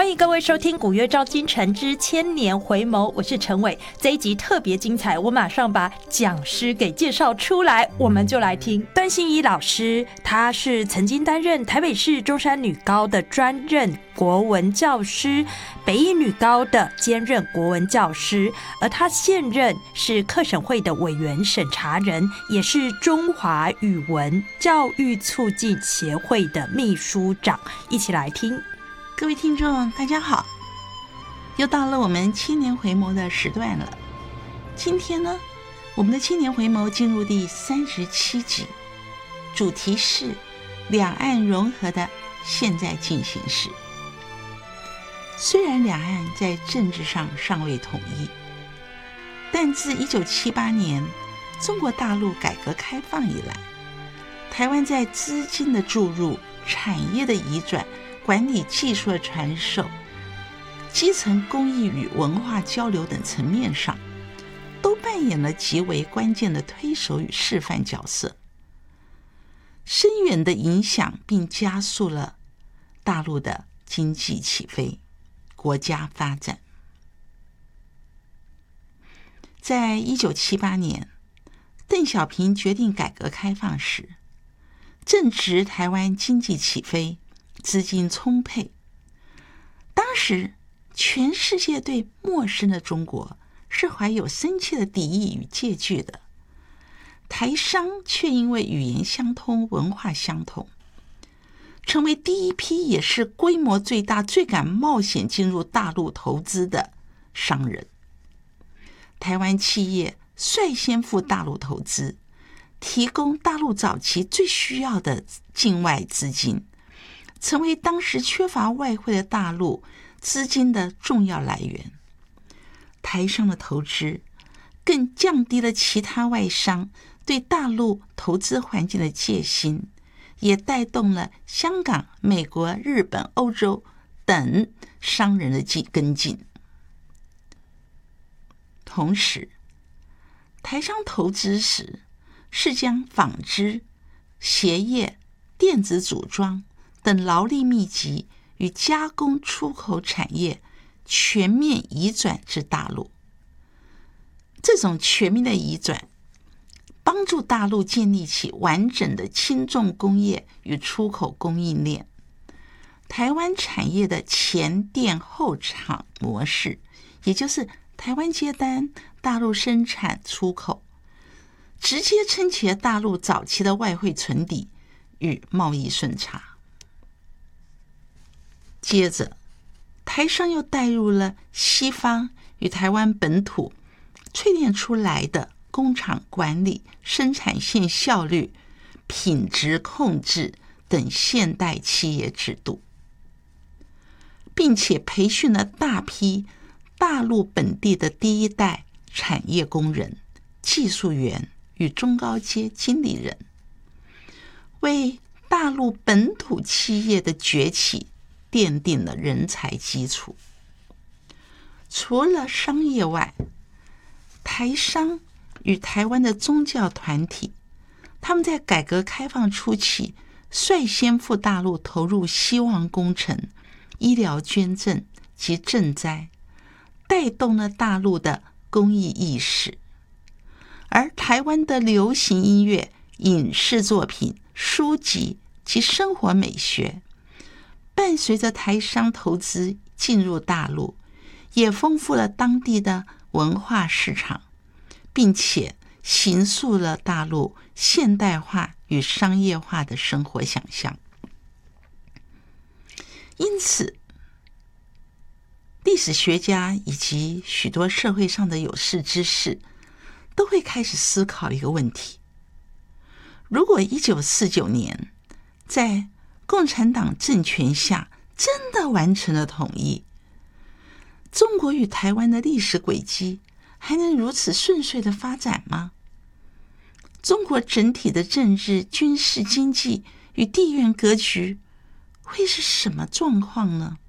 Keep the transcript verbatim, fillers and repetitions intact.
欢迎各位收听古月照今晨之千年回眸，我是陈伟。这一集特别精彩，我马上把讲师给介绍出来，我们就来听段信一老师。他是曾经担任台北市中山女高的专任国文教师，北一女高的兼任国文教师，而他现任是课审会的委员审查人，也是中华语文教育促进协会的秘书长。一起来听。 各位听众大家好，又到了我们千年回眸的时段了。今天呢，我们的千年回眸进入第三十七集，主题是两岸融合的现在进行时。虽然两岸在政治上尚未统一，但自一九七八年中国大陆改革开放以来，台湾在资金的注入、产业的移转、管理技术的传授、基层公益与文化交流等层面上，都扮演了极为关键的推手与示范角色，深远的影响并加速了大陆的经济起飞、国家发展。在一九七八年，邓小平决定改革开放时，正值台湾经济起飞，资金充沛。当时全世界对陌生的中国是怀有深切的敌意与戒惧的，台商却因为语言相通、文化相同，成为第一批也是规模最大、最敢冒险进入大陆投资的商人。台湾企业率先赴大陆投资，提供大陆早期最需要的境外资金，成为当时缺乏外汇的大陆资金的重要来源。台商的投资更降低了其他外商对大陆投资环境的戒心，也带动了香港、美国、日本、欧洲等商人的跟进。同时，台商投资时是将纺织、鞋业、电子组装等劳力密集与加工出口产业全面移转至大陆。这种全面的移转帮助大陆建立起完整的轻重工业与出口供应链。台湾产业的前店后厂模式，也就是台湾接单，大陆生产出口，直接撑起了大陆早期的外汇存底与贸易顺差。接着，台商又带入了西方与台湾本土淬炼出来的工厂管理、生产线效率、品质控制等现代企业制度，并且培训了大批大陆本地的第一代产业工人、技术员与中高阶经理人，为大陆本土企业的崛起奠定了人才基础。除了商业外，台商与台湾的宗教团体，他们在改革开放初期率先赴大陆投入希望工程、医疗捐赠及赈灾，带动了大陆的公益意识。而台湾的流行音乐、影视作品、书籍及生活美学，伴随着台商投资进入大陆，也丰富了当地的文化市场，并且形塑了大陆现代化与商业化的生活想象。因此，历史学家以及许多社会上的有识之士都会开始思考一个问题：如果一九四九年在共产党政权下真的完成了统一，中国与台湾的历史轨迹还能如此顺遂的发展吗？中国整体的政治、军事、经济与地缘格局会是什么状况呢？